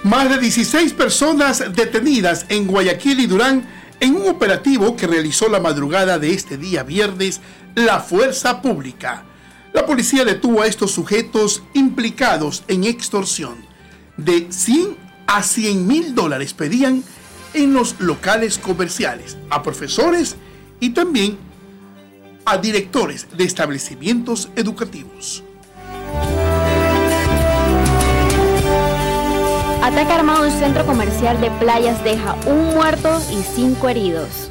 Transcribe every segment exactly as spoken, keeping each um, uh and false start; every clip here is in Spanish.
Más de dieciséis personas detenidas en Guayaquil y Durán en un operativo que realizó la madrugada de este día viernes la Fuerza Pública. La policía detuvo a estos sujetos implicados en extorsión. De cien a cien mil dólares pedían en los locales comerciales a profesores y también a directores de establecimientos educativos. Ataque armado en un centro comercial de Playas deja un muerto y cinco heridos.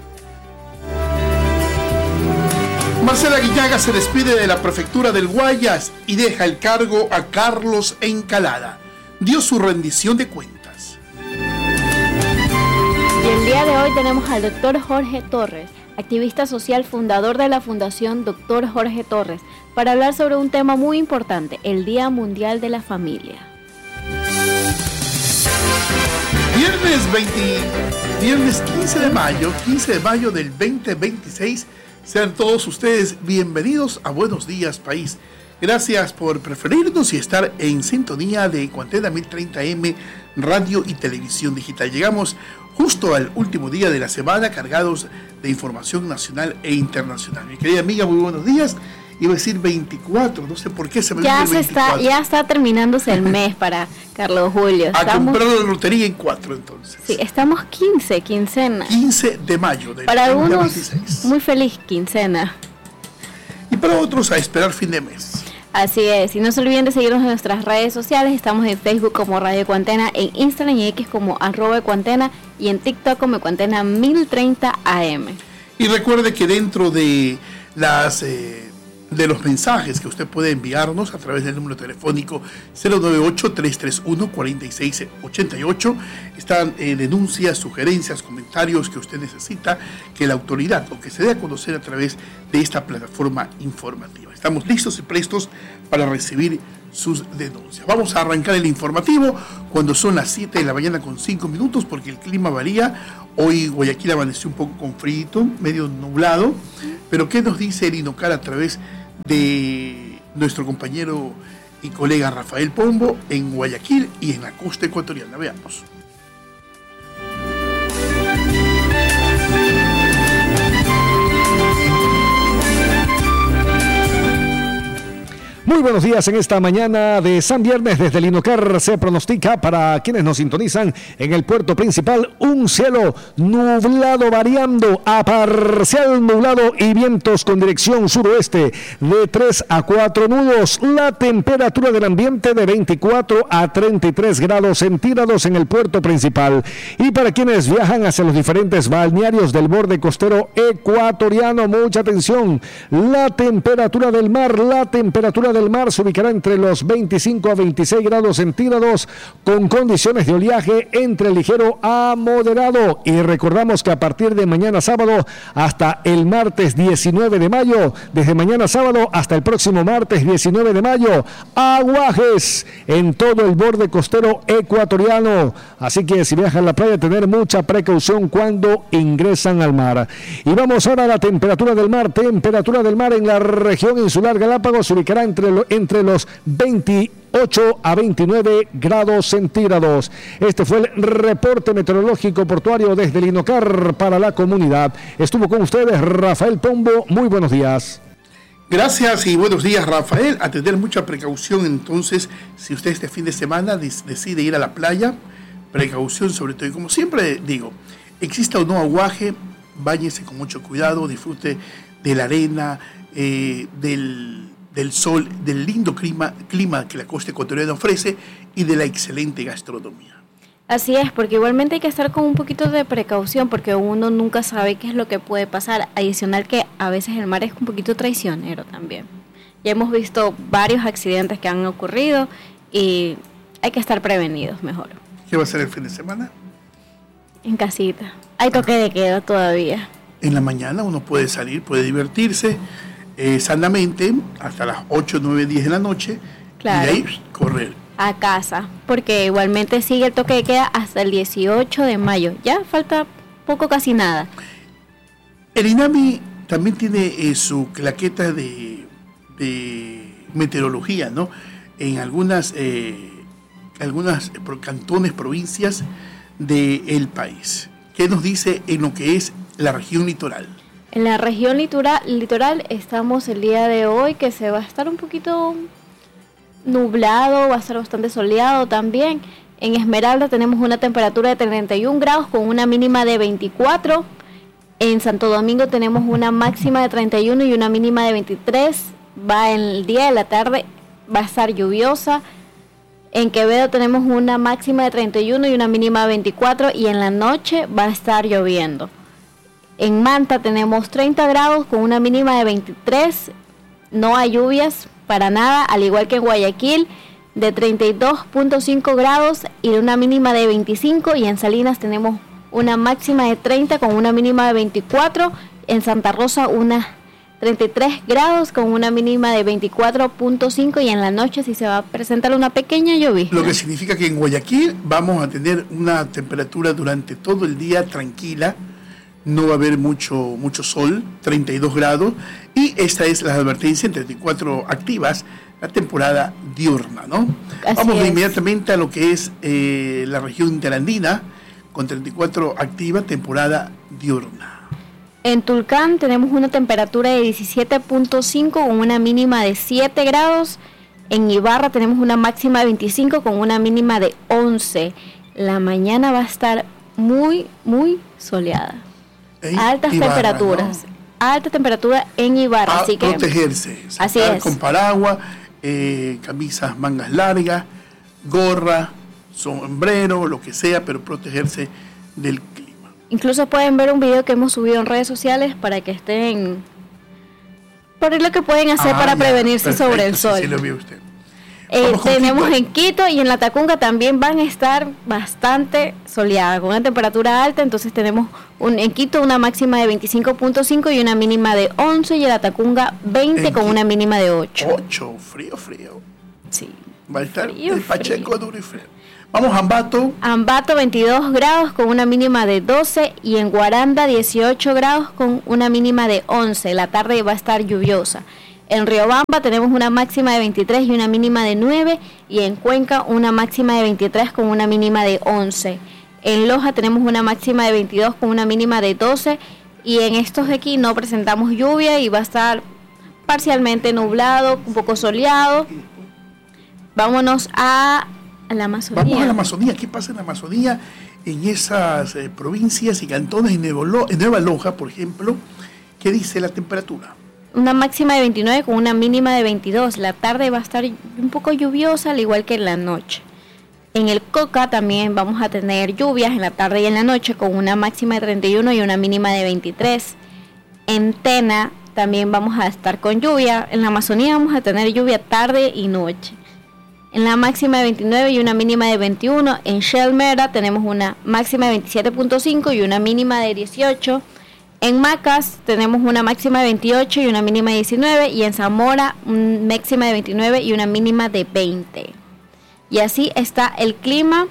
Marcela Guillaga se despide de la prefectura del Guayas y deja el cargo a Carlos Encalada. Dio su rendición de cuentas. Y el día de hoy tenemos al doctor Jorge Torres, activista social, fundador de la Fundación Doctor Jorge Torres, para hablar sobre un tema muy importante, el Día Mundial de la Familia. Viernes veinte, viernes quince de mayo, quince de mayo del veinte veintiséis. Sean todos ustedes bienvenidos a Buenos Días País. Gracias por preferirnos y estar en sintonía de Cuantena mil treinta eme, radio y televisión digital. Llegamos justo al último día de la semana cargados de información nacional e internacional. Mi querida amiga, muy buenos días. Iba a decir veinticuatro, no sé por qué se me ya olvidó el se veinticuatro. está Ya está terminándose el mes para Carlos Julio. A Estamos, comprar la lotería en cuatro, entonces. Sí, estamos quince, quincena. quince de mayo del para algunos, veintiséis. Muy feliz quincena. Y para otros, a esperar fin de mes. Así es, y no se olviden de seguirnos en nuestras redes sociales. Estamos en Facebook como Radio Cuantena, en Instagram y X como arroba Cuantena y en TikTok como Cuantena mil treinta A M. Y recuerde que dentro de las eh, de los mensajes que usted puede enviarnos a través del número telefónico cero nueve ocho, tres tres uno, cuatro seis ocho ocho están eh, denuncias, sugerencias, comentarios que usted necesita que la autoridad o que se dé a conocer a través de esta plataforma informativa. Estamos listos y prestos para recibir sus denuncias. Vamos a arrancar el informativo cuando son las siete de la mañana con cinco minutos porque el clima varía. Hoy Guayaquil amaneció un poco con frío, medio nublado, pero ¿qué nos dice el INOCAR a través de nuestro compañero y colega Rafael Pombo en Guayaquil y en la costa ecuatoriana? Veamos. Muy buenos días en esta mañana de San Viernes. Desde el INOCAR se pronostica para quienes nos sintonizan en el puerto principal un cielo nublado variando a parcial nublado y vientos con dirección suroeste de tres a cuatro nudos. La temperatura del ambiente de veinticuatro a treinta y tres grados centígrados en el puerto principal. Y para quienes viajan hacia los diferentes balnearios del borde costero ecuatoriano, mucha atención. La temperatura del mar, la temperatura del mar se ubicará entre los veinticinco a veintiséis grados centígrados con condiciones de oleaje entre ligero a moderado. Y recordamos que a partir de mañana sábado hasta el martes diecinueve de mayo, desde mañana sábado hasta el próximo martes diecinueve de mayo, aguajes en todo el borde costero ecuatoriano. Así que si viajan a la playa, tener mucha precaución cuando ingresan al mar. Y vamos ahora a la temperatura del mar. Temperatura del mar en la región insular Galápagos se ubicará entre entre los veintiocho a veintinueve grados centígrados. Este fue el reporte meteorológico portuario desde el INOCAR para la comunidad. Estuvo con ustedes Rafael Pombo. Muy buenos días. Gracias y buenos días, Rafael. A tener mucha precaución entonces, si usted este fin de semana decide ir a la playa, precaución sobre todo. Y como siempre digo, exista o no aguaje, báñese con mucho cuidado, disfrute de la arena, eh, del... del sol, del lindo clima, clima que la costa ecuatoriana ofrece y de la excelente gastronomía. Así es, porque igualmente hay que estar con un poquito de precaución porque uno nunca sabe qué es lo que puede pasar. Adicional que a veces el mar es un poquito traicionero también. Ya hemos visto varios accidentes que han ocurrido y hay que estar prevenidos mejor. ¿Qué va a ser el fin de semana? En casita. Hay toque de queda todavía. En la mañana uno puede salir, puede divertirse Eh, sanamente hasta las ocho, nueve, diez de la noche. Claro. Y de ahí correr a casa, porque igualmente sigue el toque de queda hasta el dieciocho de mayo. Ya falta poco, casi nada. El INAMI también tiene eh, su claqueta de, de meteorología, ¿no? En algunas eh, algunas cantones, provincias del país. ¿Qué nos dice en lo que es la región litoral? En la región litoral, litoral estamos el día de hoy que se va a estar un poquito nublado, va a estar bastante soleado también. En Esmeralda tenemos una temperatura de treinta y un grados con una mínima de veinticuatro. En Santo Domingo tenemos una máxima de treinta y uno y una mínima de veintitrés. Va en el día de la tarde, va a estar lluviosa. En Quevedo tenemos una máxima de treinta y uno y una mínima de veinticuatro y en la noche va a estar lloviendo. En Manta tenemos treinta grados con una mínima de veintitrés, no hay lluvias para nada, al igual que en Guayaquil, de treinta y dos punto cinco grados y una mínima de veinticinco, y en Salinas tenemos una máxima de treinta con una mínima de veinticuatro, en Santa Rosa una treinta y tres grados con una mínima de veinticuatro punto cinco y en la noche sí se va a presentar una pequeña lluvia. Lo que significa que en Guayaquil vamos a tener una temperatura durante todo el día tranquila. No va a haber mucho, mucho sol, treinta y dos grados, y esta es la advertencia en treinta y cuatro activas, la temporada diurna, ¿no? Así Vamos es. inmediatamente a lo que es eh, la región interandina, con treinta y cuatro activa, temporada diurna. En Tulcán tenemos una temperatura de diecisiete punto cinco con una mínima de siete grados. En Ibarra tenemos una máxima de veinticinco con una mínima de once. La mañana va a estar muy, muy soleada. En Altas Ibarra, temperaturas. ¿no? Alta temperatura en Ibarra. A así que protegerse, así sacar es. con paraguas, eh, camisas mangas largas, gorra, sombrero, lo que sea, pero protegerse del clima. Incluso pueden ver un video que hemos subido en redes sociales para que estén por lo que pueden hacer Ah, para ya, prevenirse perfecto, sobre el sí, sol. sí, lo vio usted. Eh, Vamos con tenemos Quito. en Quito y en La Tacunga también van a estar bastante soleadas, con una temperatura alta. Entonces tenemos un, en Quito una máxima de veinticinco punto cinco y una mínima de once, y en La Tacunga veinte En con Quito, una mínima de ocho. ocho, frío, frío. Sí. Va a estar Frío, el Pacheco frío. duro y frío. Vamos a Ambato, Ambato veintidós grados con una mínima de doce, y en Guaranda dieciocho grados con una mínima de once. La tarde va a estar lluviosa. En Riobamba tenemos una máxima de veintitrés y una mínima de nueve, y en Cuenca una máxima de veintitrés con una mínima de once. En Loja tenemos una máxima de veintidós con una mínima de doce, y en estos de aquí no presentamos lluvia y va a estar parcialmente nublado, un poco soleado. Vámonos a la Amazonía. vamos a la Amazonía. ¿Qué pasa en la Amazonía? En esas eh, provincias y cantones, en Nuevo Lo- en Nueva Loja, por ejemplo, ¿qué dice la temperatura? Una máxima de veintinueve con una mínima de veintidós. La tarde va a estar un poco lluviosa, al igual que en la noche. En el Coca también vamos a tener lluvias en la tarde y en la noche, con una máxima de treinta y uno y una mínima de veintitrés. En Tena también vamos a estar con lluvia. En la Amazonía vamos a tener lluvia tarde y noche. En la máxima de veintinueve y una mínima de veintiuno. En Shelmera tenemos una máxima de veintisiete punto cinco y una mínima de dieciocho. En Macas tenemos una máxima de veintiocho y una mínima de diecinueve, y en Zamora una máxima de veintinueve y una mínima de veinte. Y así está el clima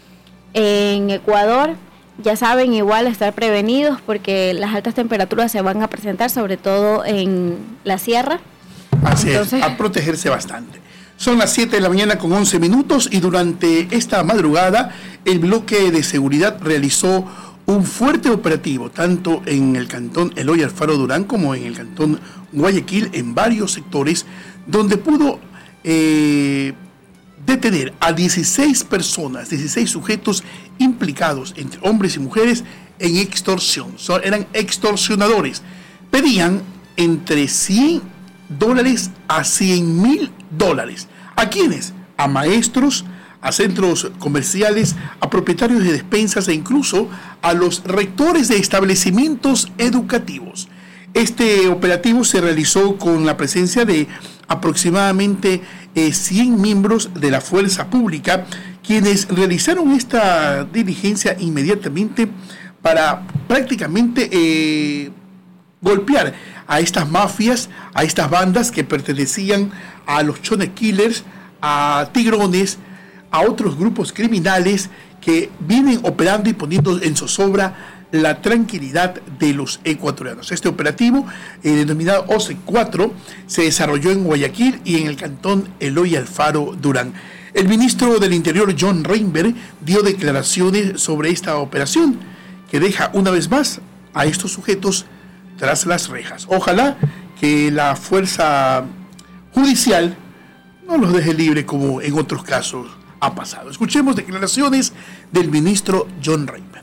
en Ecuador. Ya saben, igual estar prevenidos porque las altas temperaturas se van a presentar, sobre todo en la sierra. Así Entonces- es, a protegerse bastante. Son las siete de la mañana con once minutos, y durante esta madrugada el bloque de seguridad realizó un fuerte operativo tanto en el cantón Eloy Alfaro Durán como en el cantón Guayaquil, en varios sectores, donde pudo eh, detener a dieciséis personas, dieciséis sujetos implicados entre hombres y mujeres en extorsión. So, eran extorsionadores. Pedían entre cien dólares a cien mil dólares. ¿A quiénes? A maestros, a centros comerciales, a propietarios de despensas e incluso a los rectores de establecimientos educativos. Este operativo se realizó con la presencia de aproximadamente eh, cien miembros de la fuerza pública, quienes realizaron esta diligencia inmediatamente para prácticamente eh, golpear a estas mafias, a estas bandas que pertenecían a los Chone Killers, a Tigrones, a otros grupos criminales que vienen operando y poniendo en zozobra la tranquilidad de los ecuatorianos. Este operativo, eh, denominado O C cuatro, se desarrolló en Guayaquil y en el cantón Eloy Alfaro Durán. El ministro del Interior, John Reinberg, dio declaraciones sobre esta operación que deja una vez más a estos sujetos tras las rejas. Ojalá que la fuerza judicial no los deje libre como en otros casos ha pasado. Escuchemos declaraciones del ministro John Reinberg.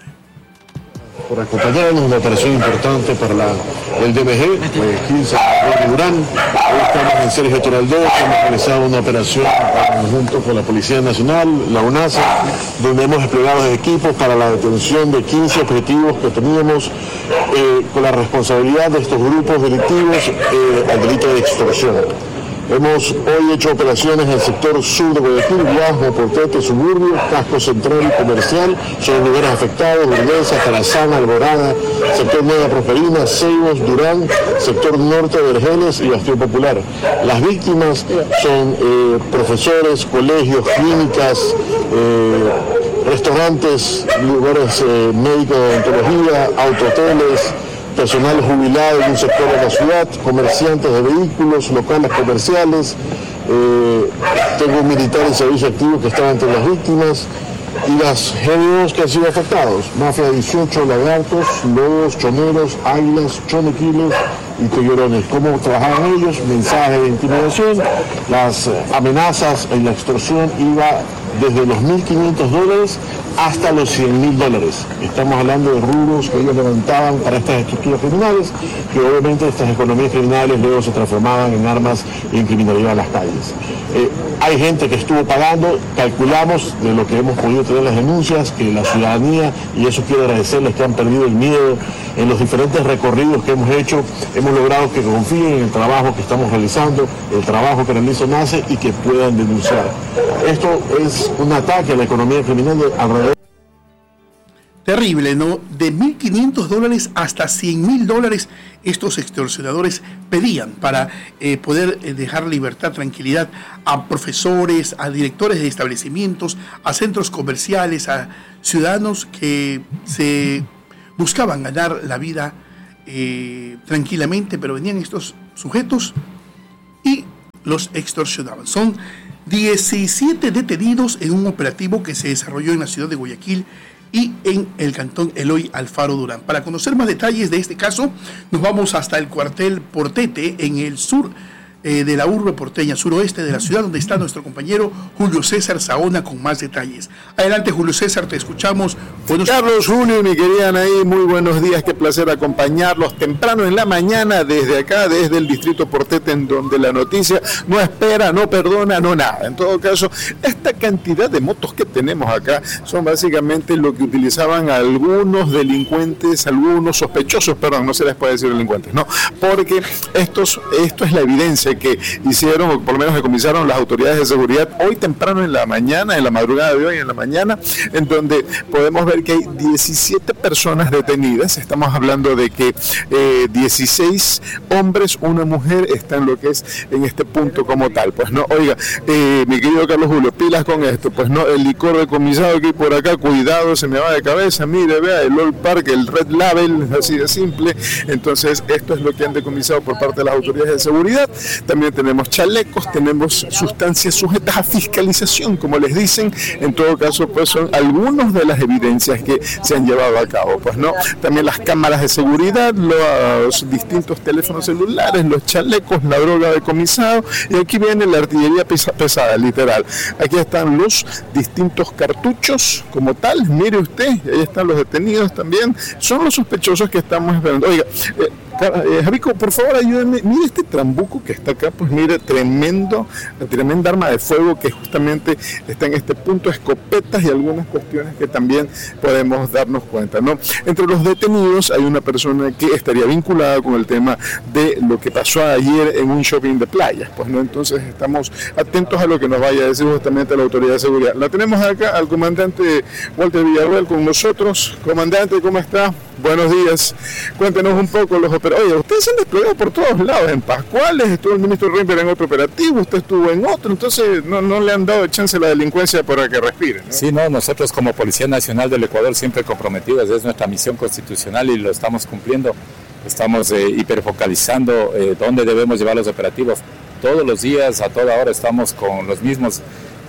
Por acompañarnos, una operación importante para la, el D M G, quince de Durán. Hoy estamos en Sergio Toraldó, hemos realizado una operación en conjunto con la Policía Nacional, la UNASA, donde hemos desplegado equipos para la detención de quince objetivos que teníamos eh, con la responsabilidad de estos grupos delictivos eh, al delito de extorsión. Hemos hoy hecho operaciones en el sector sur de Guayaquil, Guasmo, Portete, Suburbio, Casco Central y Comercial, son los lugares afectados, Urdenza, Tarazana, Alborada, sector Nueva Prosperina, Ceibos, Durán, sector norte de Vergeles y Bastión Popular. Las víctimas son eh, profesores, colegios, clínicas, eh, restaurantes, lugares eh, médicos de odontología, autohoteles, personal jubilado en un sector de la ciudad, comerciantes de vehículos, locales comerciales, eh, tengo militares de servicio activo que están entre las víctimas y las G B Os que han sido afectados, Mafia dieciocho, Lagartos, Lobos, Choneros, Águilas, Chonequiles y Tiguerones. ¿Cómo trabajaban ellos? Mensajes de intimidación, las amenazas en la extorsión iba desde los mil quinientos dólares hasta los cien mil dólares. Estamos hablando de rubros que ellos levantaban para estas estructuras criminales, que obviamente estas economías criminales luego se transformaban en armas y en criminalidad en las calles. Eh, hay gente que estuvo pagando, calculamos de lo que hemos podido tener las denuncias, que la ciudadanía, y eso quiero agradecerles que han perdido el miedo en los diferentes recorridos que hemos hecho, hemos logrado que confíen en el trabajo que estamos realizando, el trabajo que realiza NACE y que puedan denunciar. Esto es un ataque a la economía criminal de alrededor. Terrible, ¿no? De mil quinientos dólares hasta cien mil dólares estos extorsionadores pedían para eh, poder eh, dejar libertad, tranquilidad a profesores, a directores de establecimientos, a centros comerciales, a ciudadanos que se buscaban ganar la vida eh, tranquilamente, pero venían estos sujetos y los extorsionaban. Son diecisiete detenidos en un operativo que se desarrolló en la ciudad de Guayaquil y en el cantón Eloy Alfaro Durán. Para conocer más detalles de este caso, nos vamos hasta el cuartel Portete, en el sur eh, de la urbe porteña, suroeste de la ciudad, donde está nuestro compañero Julio César Saona con más detalles. Adelante, Julio César, te escuchamos. Buenos... Carlos, Julio y mi querida Anaí, muy buenos días, qué placer acompañarlos temprano en la mañana desde acá, desde el distrito Portete, en donde la noticia no espera, no perdona, no nada. En todo caso, esta cantidad de motos que tenemos acá son básicamente lo que utilizaban algunos delincuentes, algunos sospechosos, perdón, no se les puede decir delincuentes, no, porque estos, esto es la evidencia que hicieron, o por lo menos decomisaron las autoridades de seguridad hoy temprano en la mañana, en la madrugada de hoy en la mañana, en donde podemos ver que hay diecisiete personas detenidas. Estamos hablando de que eh, dieciséis hombres, una mujer está en lo que es en este punto como tal. Pues no, oiga, eh, mi querido Carlos Julio, pilas con esto, pues no, el licor decomisado que hay por acá, cuidado, se me va de cabeza, mire, vea, el Old Park, el Red Label, así de simple. Entonces, esto es lo que han decomisado por parte de las autoridades de seguridad. También tenemos chalecos, tenemos sustancias sujetas a fiscalización, como les dicen. En todo caso, pues son algunas de las evidencias que se han llevado a cabo, pues no. También las cámaras de seguridad, los distintos teléfonos celulares, los chalecos, la droga decomisado, y aquí viene la artillería pesa, pesada, literal. Aquí están los distintos cartuchos como tal, mire usted, ahí están los detenidos también, son los sospechosos que estamos esperando. Oiga, eh, Eh, Javico, por favor, ayúdenme. Mire este trambuco que está acá, pues mire, tremendo, tremenda arma de fuego que justamente está en este punto, escopetas y algunas cuestiones que también podemos darnos cuenta, ¿no? Entre los detenidos hay una persona que estaría vinculada con el tema de lo que pasó ayer en un shopping de playas, pues no, entonces estamos atentos a lo que nos vaya a decir justamente la autoridad de seguridad. La tenemos acá al comandante Walter Villarreal con nosotros. Comandante, ¿cómo está? Buenos días. Cuéntenos un poco los operativos. Oye, ustedes se han desplegado por todos lados, en Pascuales, estuvo el ministro Reinberg en otro operativo, usted estuvo en otro, entonces no, no le han dado chance a la delincuencia para que respire, ¿no? Sí, no, nosotros como Policía Nacional del Ecuador siempre comprometidos, es nuestra misión constitucional y lo estamos cumpliendo. Estamos eh, hiperfocalizando eh, dónde debemos llevar los operativos. Todos los días, a toda hora, estamos con los mismos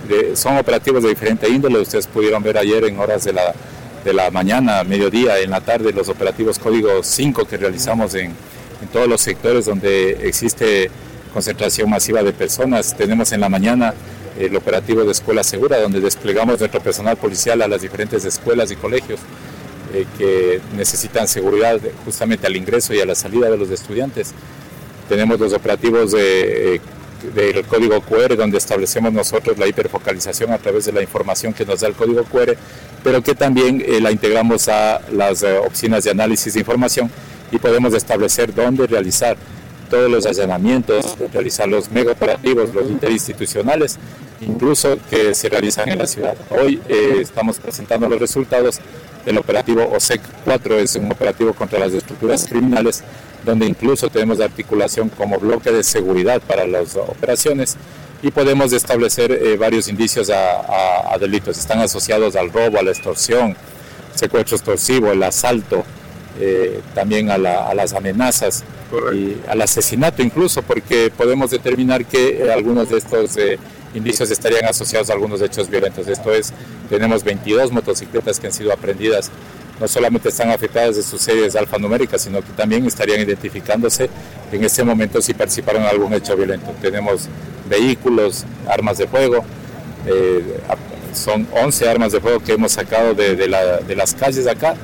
de, son operativos de diferente índole. Ustedes pudieron ver ayer en horas de la, de la mañana, mediodía, en la tarde, los operativos Código cinco que realizamos en, en todos los sectores donde existe concentración masiva de personas. Tenemos en la mañana el operativo de Escuela Segura, donde desplegamos nuestro personal policial a las diferentes escuelas y colegios eh, que necesitan seguridad justamente al ingreso y a la salida de los estudiantes. Tenemos los operativos de, del código cu erre, donde establecemos nosotros la hiperfocalización a través de la información que nos da el código cu erre, pero que también eh, la integramos a las eh, oficinas de análisis de información y podemos establecer dónde realizar todos los allanamientos, realizar los mega operativos, los interinstitucionales, incluso que se realizan en la ciudad. Hoy eh, estamos presentando los resultados del operativo O S E C cuatro, es un operativo contra las estructuras criminales, donde incluso tenemos la articulación como bloque de seguridad para las operaciones y podemos establecer eh, varios indicios a, a, a delitos. Están asociados al robo, a la extorsión, secuestro extorsivo, el asalto, eh, también a, la, a las amenazas. Correcto. Y al asesinato incluso, porque podemos determinar que eh, algunos de estos eh, indicios estarían asociados a algunos hechos violentos. Esto es, tenemos veintidós motocicletas que han sido aprehendidas. No solamente están afectadas de sus series alfanuméricas, sino que también estarían identificándose en este momento si participaron en algún hecho violento. Tenemos vehículos, armas de fuego, eh, son once armas de fuego que hemos sacado de, de, la, de las calles acá,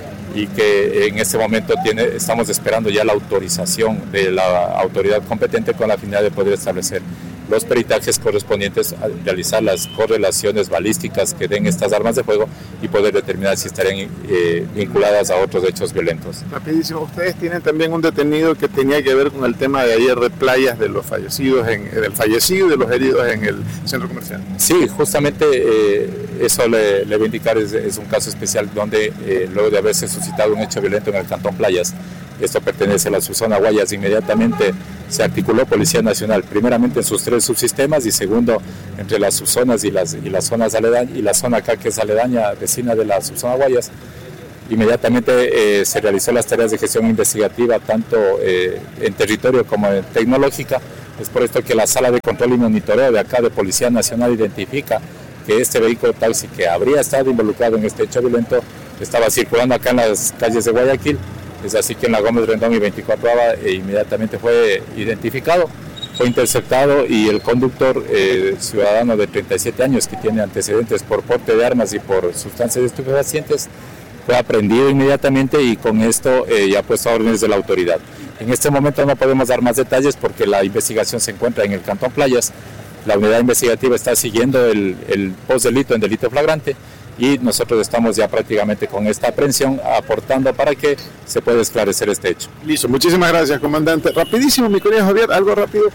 y que en este momento tiene, estamos esperando ya la autorización de la autoridad competente con la finalidad de poder establecer los peritajes correspondientes a realizar las correlaciones balísticas que den estas armas de fuego y poder determinar si estarían eh, vinculadas a otros hechos violentos. Rapidísimo, ustedes tienen también un detenido que tenía que ver con el tema de ayer de playas de los fallecidos, en, del fallecido y de los heridos en el centro comercial. Sí, justamente eh, eso le, le voy a indicar, es, es un caso especial donde eh, luego de haberse suscitado un hecho violento en el Cantón Playas, esto pertenece a la subzona Guayas, inmediatamente se articuló Policía Nacional, primeramente en sus tres subsistemas y segundo entre las subzonas y las, y las zonas aledañas, y la zona acá que es aledaña, vecina de la subzona Guayas. Inmediatamente eh, se realizó las tareas de gestión investigativa tanto eh, en territorio como en tecnológica. Es por esto que la sala de control y monitoreo de acá de Policía Nacional identifica que este vehículo taxi que habría estado involucrado en este hecho violento estaba circulando acá en las calles de Guayaquil. Es así que en la Gómez Rendón y veinticuatro A eh, inmediatamente fue identificado, fue interceptado y el conductor, eh, ciudadano de treinta y siete años que tiene antecedentes por porte de armas y por sustancias estupefacientes, fue aprehendido inmediatamente y con esto eh, ya puesto a órdenes de la autoridad. En este momento no podemos dar más detalles porque la investigación se encuentra en el Cantón Playas. La unidad investigativa está siguiendo el, el postdelito en delito flagrante y nosotros estamos ya prácticamente con esta aprehensión aportando para que se pueda esclarecer este hecho. Listo, muchísimas gracias, comandante. Rapidísimo, mi querido Javier, algo rápido.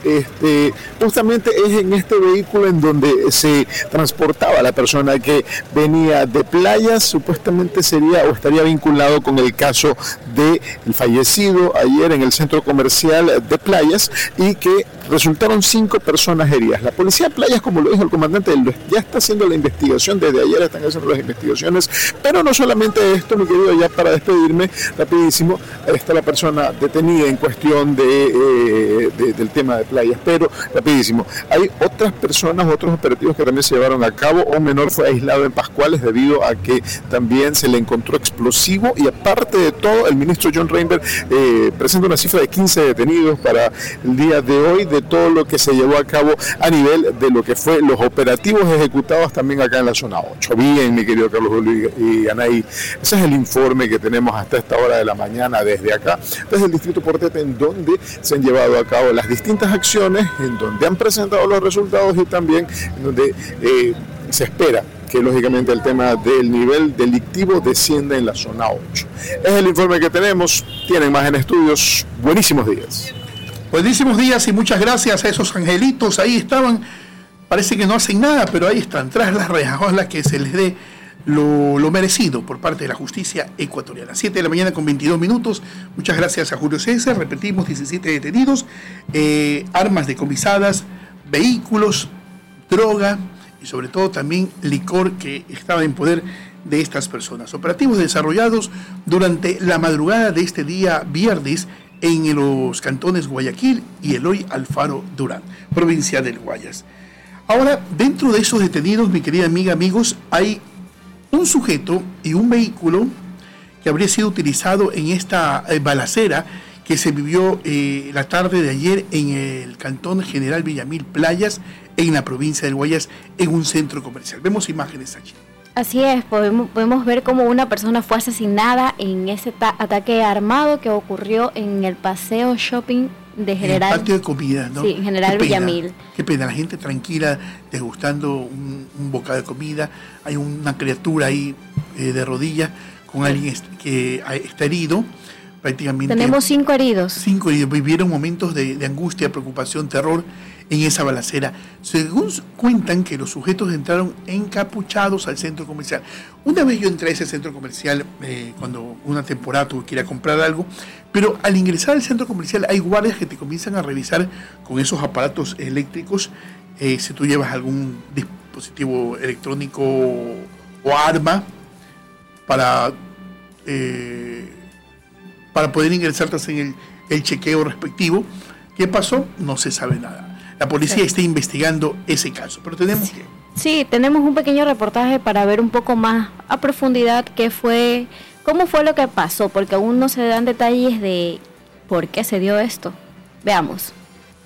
Este, justamente es en este vehículo en donde se transportaba la persona que venía de Playas, supuestamente sería o estaría vinculado con el caso del fallecido ayer en el centro comercial de Playas y que resultaron cinco personas heridas. La policía de Playas, como lo dijo el comandante, ya está haciendo la investigación desde ayer, están haciendo las investigaciones, pero no solamente esto, mi querido, ya para despedirme rapidísimo, está la persona detenida en cuestión de, eh, de, del tema de Playas, pero rapidísimo, hay otras personas, otros operativos que también se llevaron a cabo. Un menor fue aislado en Pascuales debido a que también se le encontró explosivo y aparte de todo, el ministro John Reinberg eh, presenta una cifra de quince detenidos para el día de hoy, de todo lo que se llevó a cabo a nivel de lo que fue los operativos ejecutados también acá en la zona ocho. Bien, mi querido Carlos Julio y Anaí, ese es el informe que tenemos hasta esta hora de la mañana desde acá, desde el distrito Portete, en donde se han llevado a cabo las distintas acciones, en donde han presentado los resultados y también en donde eh, se espera que lógicamente el tema del nivel delictivo descienda en la zona ocho. Es el informe que tenemos, tienen más en estudios. Buenísimos días. Buenísimos días y muchas gracias a esos angelitos, ahí estaban, parece que no hacen nada, pero ahí están, tras las rejas, ojalá que se les dé lo, lo merecido por parte de la justicia ecuatoriana. siete de la mañana con veintidós minutos, muchas gracias a Julio César, repetimos, diecisiete detenidos, eh, armas decomisadas, vehículos, droga y sobre todo también licor que estaba en poder de estas personas. Operativos desarrollados durante la madrugada de este día viernes en los cantones Guayaquil y Eloy Alfaro Durán, provincia del Guayas. Ahora, dentro de esos detenidos, mi querida amiga, amigos, hay un sujeto y un vehículo que habría sido utilizado en esta eh, balacera que se vivió eh, la tarde de ayer en el cantón General Villamil Playas, en la provincia del Guayas, en un centro comercial. Vemos imágenes aquí. Así es, podemos, podemos ver cómo una persona fue asesinada en ese ataque armado que ocurrió en el paseo shopping de General. En el patio de comida, ¿no? Sí, General qué Villamil. Pena, qué pena, la gente tranquila, degustando un, un bocado de comida. Hay una criatura ahí eh, de rodillas con alguien que está herido. Prácticamente tenemos cinco heridos. Cinco heridos. Vivieron momentos de, de angustia, preocupación, terror en esa balacera. Según cuentan que los sujetos entraron encapuchados al centro comercial. Una vez yo entré a ese centro comercial eh, cuando una temporada tuve que ir a comprar algo, pero al ingresar al centro comercial hay guardias que te comienzan a revisar con esos aparatos eléctricos eh, si tú llevas algún dispositivo electrónico o arma para... Eh, para poder ingresar en el, el chequeo respectivo. ¿Qué pasó? No se sabe nada. La policía sí. está investigando ese caso, pero tenemos sí. que... Sí, tenemos un pequeño reportaje para ver un poco más a profundidad qué fue, cómo fue lo que pasó, porque aún no se dan detalles de por qué se dio esto. Veamos.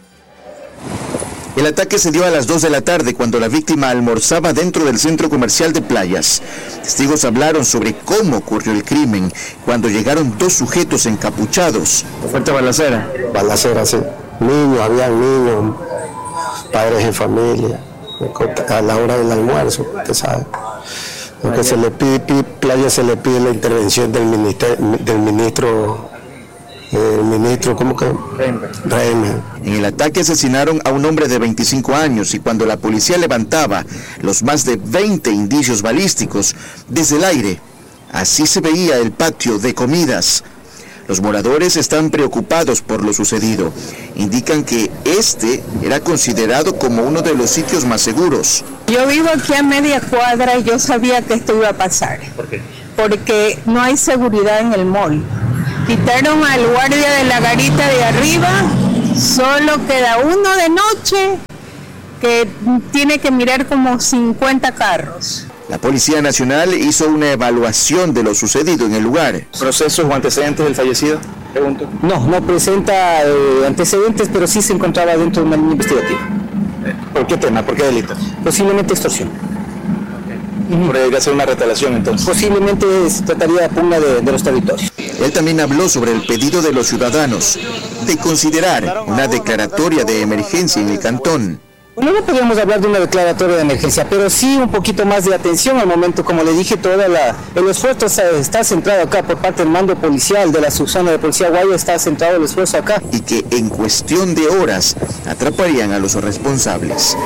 El ataque se dio a las dos de la tarde cuando la víctima almorzaba dentro del centro comercial de Playas. Testigos hablaron sobre cómo ocurrió el crimen cuando llegaron dos sujetos encapuchados. ¿Fuerte balacera? Balacera, sí. Niños, habían niños, padres en familia, a la hora del almuerzo, usted sabe. Porque se le pide, pide, Playas se le pide la intervención del, minister, del ministro... el ministro, ¿cómo que? Reimer. En el ataque asesinaron a un hombre de veinticinco años y cuando la policía levantaba los más de veinte indicios balísticos desde el aire, así se veía el patio de comidas. Los moradores están preocupados por lo sucedido. Indican que este era considerado como uno de los sitios más seguros. Yo vivo aquí a media cuadra y yo sabía que esto iba a pasar. ¿Por qué? Porque no hay seguridad en el mall. Quitaron al guardia de la garita de arriba, solo queda uno de noche que tiene que mirar como cincuenta carros. La Policía Nacional hizo una evaluación de lo sucedido en el lugar. ¿Procesos o antecedentes del fallecido? Pregunto. No, no presenta eh, antecedentes, pero sí se encontraba dentro de una línea investigativa. ¿Por qué tema? ¿Por qué delito? Posiblemente extorsión. Podría ser una retalación entonces. Posiblemente se trataría de pugna de, de los territorios. Él también habló sobre el pedido de los ciudadanos de considerar una declaratoria de emergencia en el cantón. Bueno, no podríamos hablar de una declaratoria de emergencia, pero sí un poquito más de atención al momento. Como le dije, toda la, el esfuerzo está, está centrado acá por parte del mando policial de la subzona de Policía Guaya, está centrado el esfuerzo acá. Y que en cuestión de horas atraparían a los responsables.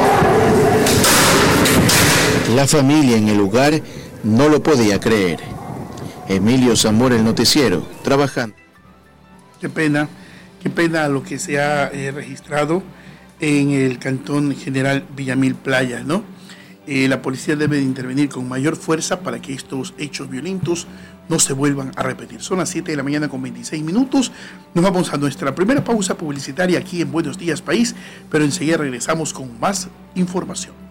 La familia en el lugar no lo podía creer. Emilio Zamora, el noticiero, trabajando. Qué pena, qué pena lo que se ha eh, registrado en el cantón General Villamil Playas, ¿no? Eh, la policía debe de intervenir con mayor fuerza para que estos hechos violentos no se vuelvan a repetir. Son las siete de la mañana con veintiséis minutos. Nos vamos a nuestra primera pausa publicitaria aquí en Buenos Días País, pero enseguida regresamos con más información.